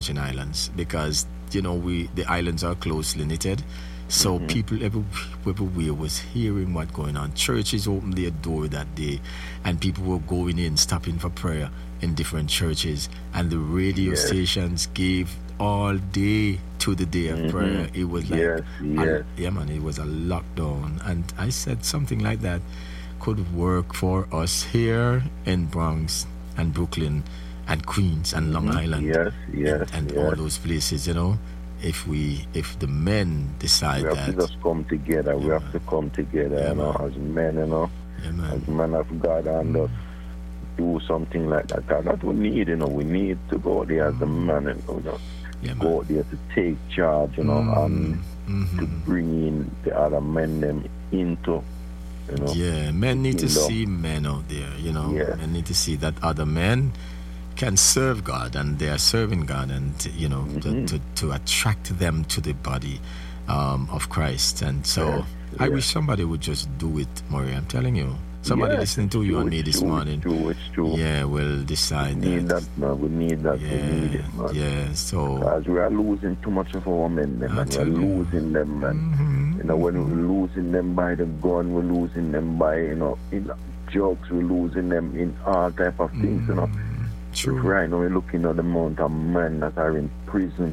Virgin Islands because, the islands are closely knitted. So people everywhere was hearing what going on. Churches opened their door that day, and people were going in, stopping for prayer in different churches. And the radio stations gave all day to the day of prayer. It was like, it was a lockdown. And I said something like that could work for us here in Bronx and Brooklyn and Queens and Long Island. And all those places, if the men decide we have that, to just come together. We have to come together, as men, as men of God, and just do something like that. That's what we need, We need to go there as a man, and go there to take charge, and to bring in the other men them into. Men need to see men out there, Men need to see that other men can serve God, and they are serving God, and to attract them to the body of Christ. And so I wish somebody would just do it, Maury. I'm telling you, somebody listening to you and me this morning, it's true. Will decide we need that, man. We need that. We need it, man. So because we are losing too much of our men, man. We are losing them, man. When we're losing them by the gun, we're losing them by in drugs, we're losing them in all type of things, True. Right now we're looking at the amount of men that are in prison,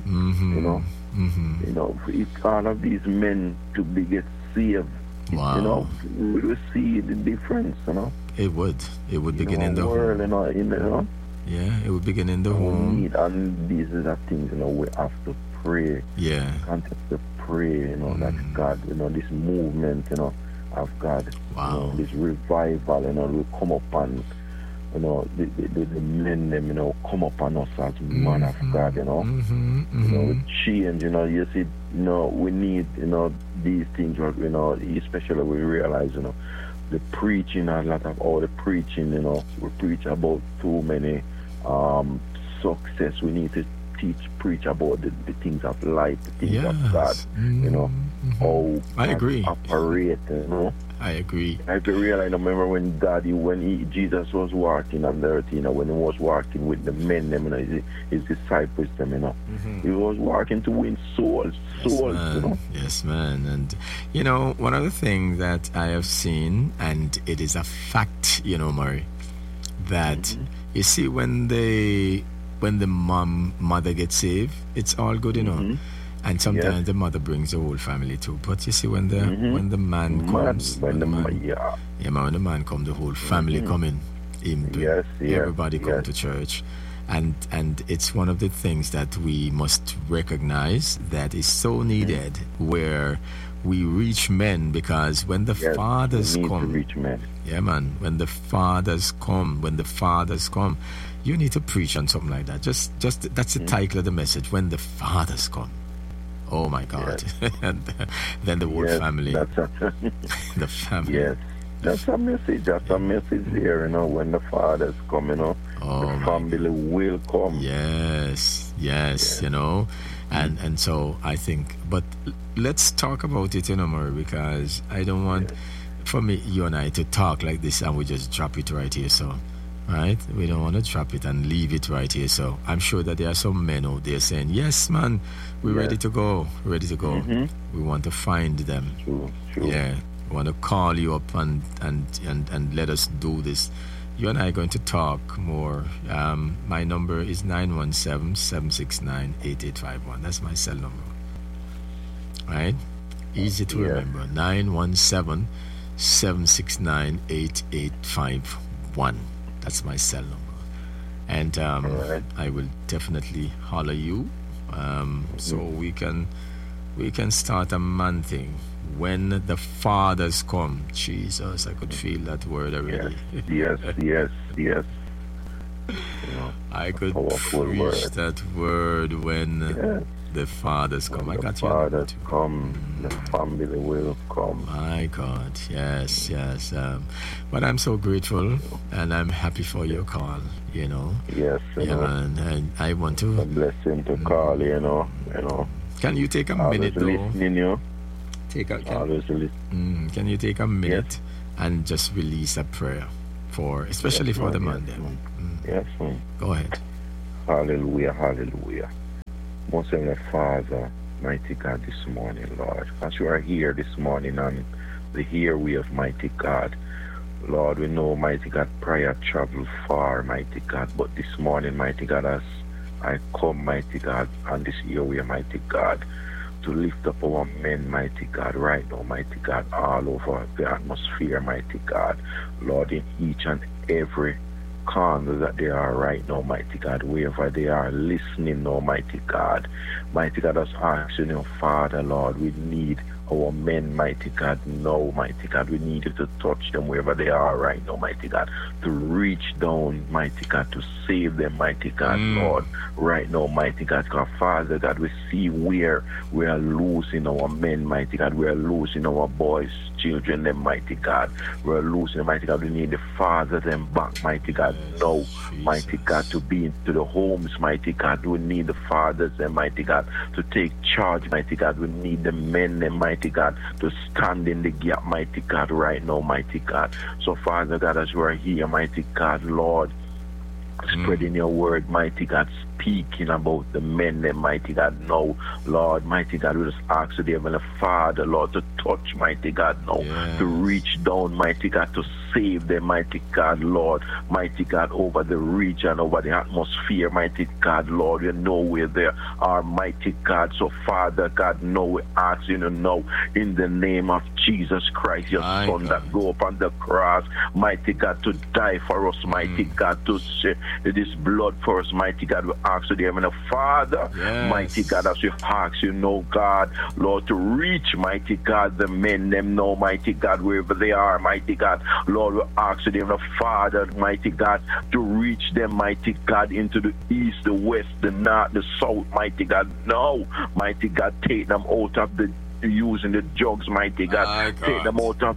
if all of these men to be get saved, we will see the difference, It would begin in the world, home. It would begin in the home. And these are the things, we have to pray. Continue to pray, that God, this movement, of God, this revival, will come upon, the men them, come upon us as man of God, change, you see, we need, these things, especially we realize, the preaching, a lot of all the preaching, we preach about too many success. We need to preach about the things of life, the things of God, how I agree. Operate, I agree. I realize, I remember when Jesus was walking on the earth, when he was walking with the men, his disciples, he was walking to win souls. Yes, man. And, one of the things that I have seen, and it is a fact, Murray, that you see when the mother gets saved, it's all good, And sometimes the mother brings the whole family too. But you see, when the man comes, when the man comes, the whole family coming. Everybody come to church, and it's one of the things that we must recognize that is so needed, where we reach men, because when the fathers come, to reach men. When the fathers come, you need to preach on something like that. Just that's the title of the message. When the fathers come. Oh my God! And then the whole family, the family. Yes, that's a message. That's a message here. When the fathers come, the family will come. Yes. And so I think. But let's talk about it, Murray, because I don't want, for me, you and I to talk like this and we just drop it right here. So. Right? We don't want to drop it and leave it right here. So I'm sure that there are some men out there saying, yes, man, we're ready to go. We want to find them. True. Yeah. We want to call you up and let us do this. You and I are going to talk more. My number is 917-769-8851. That's my cell number. Right? Easy to remember. 917-769-8851. That's my cell number. And I will definitely holler you, so we can start a man thing. When the fathers come, Jesus, I could feel that word already. Yes. I could preach that word when the fathers come. I got you. The fathers come, the family will come. My God, yes. But I'm so grateful, and I'm happy for your call. Yes. And I want to. It's a blessing to call. Can you take a minute, though? Listening, Can you take a minute and just release a prayer especially for the man? Yes. Go ahead. Hallelujah. Most Heavenly Father, mighty God, this morning, Lord, as you are here this morning on the airway of mighty God, Lord, we know, mighty God, prayer travel far, mighty God, but this morning, mighty God, as I come, mighty God, on this airway, mighty God, to lift up our men, mighty God, right now, mighty God, all over the atmosphere, mighty God, Lord, in each and every corner that they are right now, mighty God, wherever they are listening now, mighty God, us asking your Father, Lord, we need our men, mighty God, now, mighty God, we need you to touch them wherever they are right now, mighty God, to reach down, mighty God, to save them, mighty God, Lord, right now, mighty God, because Father God, we see where we are losing our men, mighty God, we are losing our boys, children, them, mighty God, we are losing them, mighty God, we need the Father them back, mighty God, no, mighty God, to be into the homes, mighty God, we need the fathers and mighty God to take charge, mighty God, we need the men and mighty God to stand in the gap, mighty God, right now, mighty God. So Father God, as you are here, mighty God, Lord, spreading your word, mighty God, speaking about the men and mighty God, now, Lord, mighty God, we just ask the Heavenly Father, Lord, to touch, mighty God, now, to reach down, mighty God, to save them, mighty God, Lord, mighty God, over the region, over the atmosphere, mighty God, Lord, you know where they are, mighty God. So Father God, now we ask you to know in the name of Jesus Christ, your Son that go up on the cross, mighty God, to die for us, mighty God, to shed this blood for us, mighty God. We ask you, dear Father, mighty God, as we ask you, know, God, Lord, to reach, mighty God, the men, them know, mighty God, wherever they are, mighty God, Lord, we ask you, dear Father, mighty God, to reach them, mighty God, into the east, the west, the north, the south, mighty God. No, mighty God, take them out of the using the drugs, mighty God. Take them out of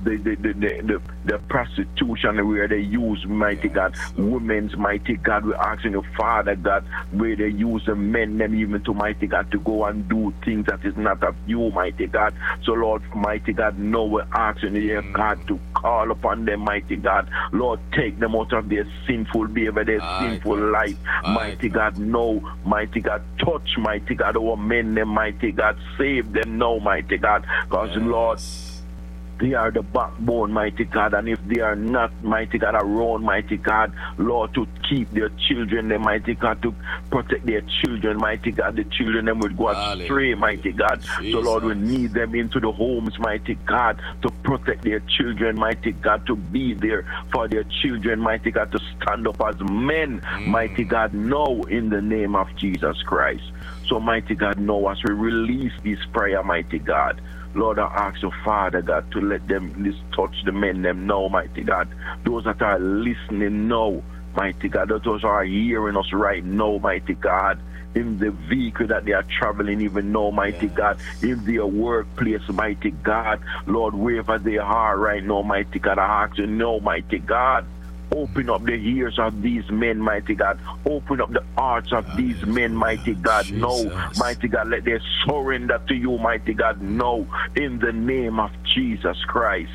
the prostitution where they use, mighty God, women's, mighty God. We're asking you, Father God, where they use the men, them even to, mighty God, to go and do things that is not of you, mighty God. So, Lord, mighty God, no, we're asking you, God, to call upon them, mighty God. Lord, take them out of their sinful behavior, their sinful life, mighty God. No, mighty God, touch, mighty God, our men, them, mighty God, save them now, mighty God, because Lord, they are the backbone, mighty God, and if they are not, mighty God, around, mighty God, Lord, to keep their children, them, mighty God, to protect their children, mighty God, the children, them will go astray, mighty God. Jesus. So, Lord, we need them into the homes, mighty God, to protect their children, mighty God, to be there for their children, mighty God, to stand up as men, mighty God, now in the name of Jesus Christ. So, mighty God, now as we release this prayer, mighty God, Lord, I ask you, Father God, to let them touch the men, them now, mighty God. Those that are listening now, mighty God, those are hearing us right now, mighty God, in the vehicle that they are traveling, even now, mighty God, in their workplace, mighty God, Lord, wherever they are right now, mighty God, I ask you now, mighty God, open up the ears of these men, mighty God. Open up the hearts of these men, mighty God. Jesus. No, mighty God, let them surrender to you, mighty God. No, in the name of Jesus Christ,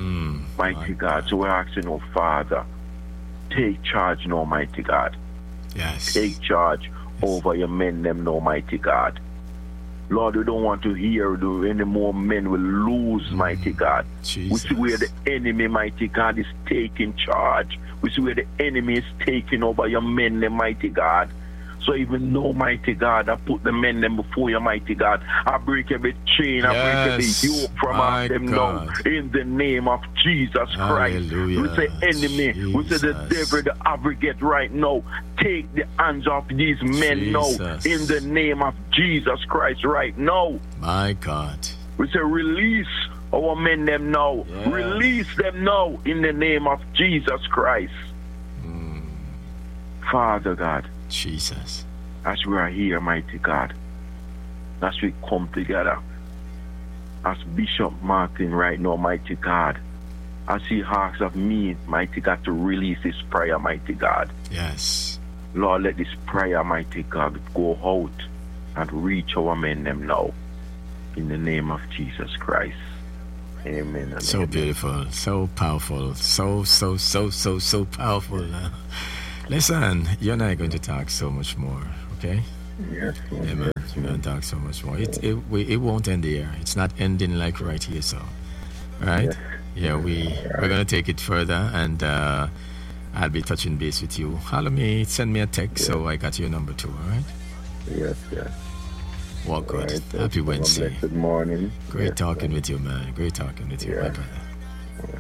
mighty God. So we're asking, oh Father, take charge now, mighty God. Yes. Take charge over your men, them now, mighty God. Lord, we don't want to hear any more men will lose, mighty God. Jesus. We see where the enemy, mighty God, is taking charge. We see where the enemy is taking over your men, the mighty God. So even though, mighty God, I put the men them before you, mighty God, I break every chain, I break every yoke from off them now. In the name of Jesus Christ. We say enemy, Jesus. We say the devil, the advocate right now. Take the hands off these men now. In the name of Jesus Christ right now. My God. We say release our men them now. Yes. Release them now in the name of Jesus Christ. Father God. Jesus. As we are here, mighty God, as we come together, as Bishop Martin right now, mighty God, as he asks of me, mighty God, to release this prayer, mighty God. Yes. Lord, let this prayer, mighty God, go out and reach our men them now. In the name of Jesus Christ. Amen. So amen. Beautiful, so powerful, so powerful. Listen, you and I are going to talk so much more, okay? Yes. Amen. We're going to talk so much more. It won't end here. It's not ending like right here, so. Right? Yes. Yeah, we're going to take it further, and I'll be touching base with you. Send me a text, so I got your number too, all right? Yes. Well, good. Right, Happy Wednesday. Good morning. Great talking with you, man. Great talking with you, my brother.